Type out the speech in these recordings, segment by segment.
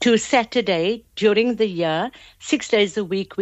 to Saturday during the year, 6 days a week.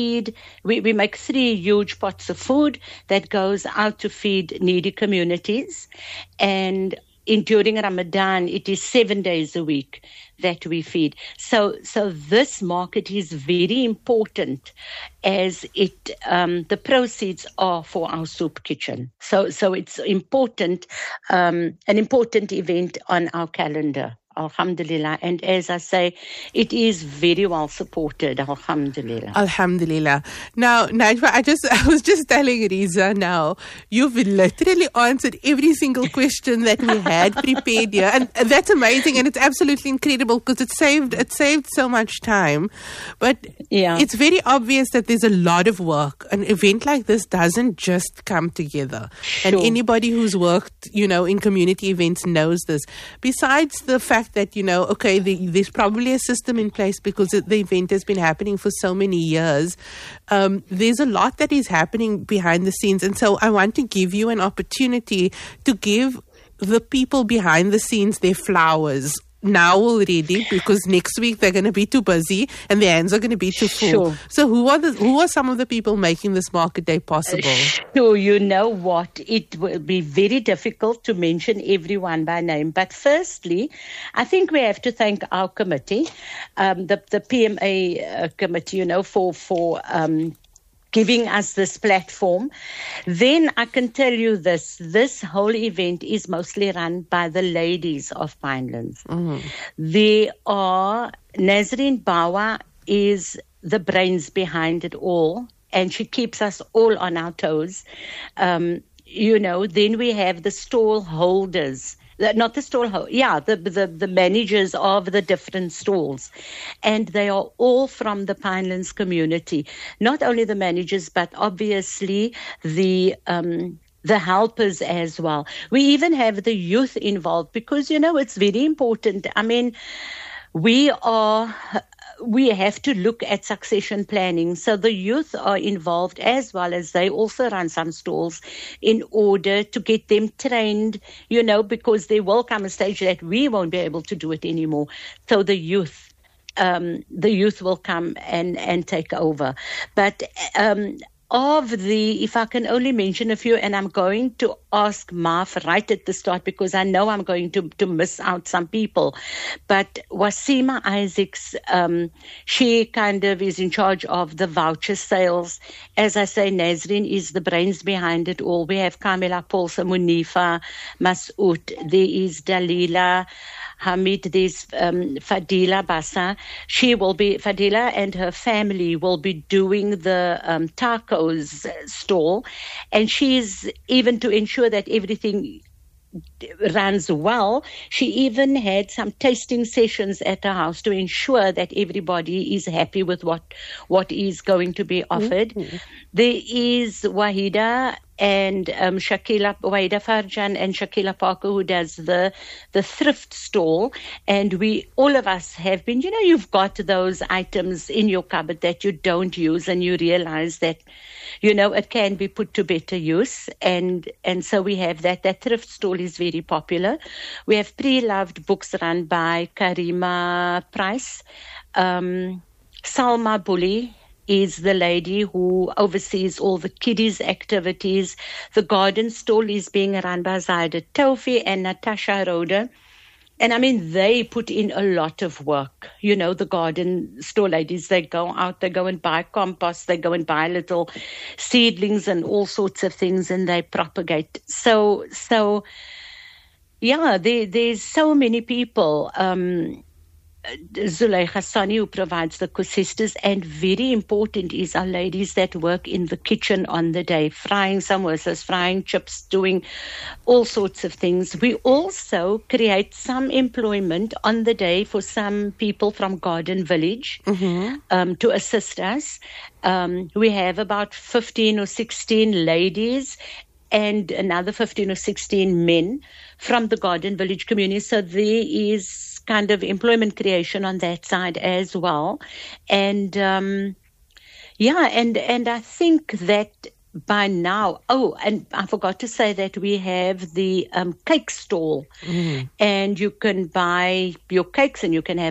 We make 3 huge pots of food that goes out to feed needy communities. And during Ramadan, it is 7 days a week that we feed. So this market is very important, as the proceeds are for our soup kitchen. So it's important, an important event on our calendar. Alhamdulillah. And as I say, it is very well supported. Alhamdulillah. Alhamdulillah. Now, Najwa, I was just telling Riza now, you've literally answered every single question that we had prepared here. And that's amazing. And it's absolutely incredible because it saved so much time. But it's very obvious that there's a lot of work. An event like this doesn't just come together. Sure. And anybody who's worked, in community events knows this. Besides the fact that, there's probably a system in place because the event has been happening for so many years. There's a lot that is happening behind the scenes. And so I want to give you an opportunity to give the people behind the scenes their flowers now already, because next week they're going to be too busy and their hands are going to be too full. Sure. So who are some of the people making this market day possible? Sure, you know what? It will be very difficult to mention everyone by name. But firstly, I think we have to thank our committee, the PMA committee, for giving us this platform. Then I can tell you this whole event is mostly run by the ladies of Pinelands. Mm-hmm. They are, Nazreen Bawa is the brains behind it all, and she keeps us all on our toes. Then we have the stall holders. Not the stall holder, the managers of the different stalls. And they are all from the Pinelands community. Not only the managers, but obviously the helpers as well. We even have the youth involved because, it's very important. I mean, we have to look at succession planning. So the youth are involved as well, as they also run some stalls in order to get them trained, because there will come a stage that we won't be able to do it anymore. So the youth will come and take over. But if I can only mention a few, and I'm going to ask Marf right at the start because I know I'm going to miss out some people. But Wasima Isaacs, she kind of is in charge of the voucher sales. As I say, Nazreen is the brains behind it all. We have Kamila Paulsa, Munifa, Masoud, there is Dalila Hamid, there's Fadila Bassa. Fadila and her family will be doing the tacos stall, and she's even to ensure that everything runs well. She even had some tasting sessions at her house to ensure that everybody is happy with what is going to be offered. Mm-hmm. There is Wahida and Wahida Farjan and Shakila Parker, who does the thrift stall. And all of us have been, you've got those items in your cupboard that you don't use and you realize that, it can be put to better use. And so we have that. That thrift stall is very popular. We have pre-loved books run by Karima Price. Salma Bully is the lady who oversees all the kiddies' activities. The garden stall is being run by Zaida Taufi and Natasha Roda. And I mean, they put in a lot of work. The garden store ladies, they go out, they go and buy compost, they go and buy little seedlings and all sorts of things, and they propagate. So there's so many people. Zuleika Sani, who provides the kusistas, and very important is our ladies that work in the kitchen on the day, frying samosas, frying chips, doing all sorts of things. We also create some employment on the day for some people from Garden Village to assist us. We have about 15 or 16 ladies and another 15 or 16 men from the Garden Village community. So there is kind of employment creation on that side as well. And and I think that by now, and I forgot to say that we have the cake stall, and you can buy your cakes and you can have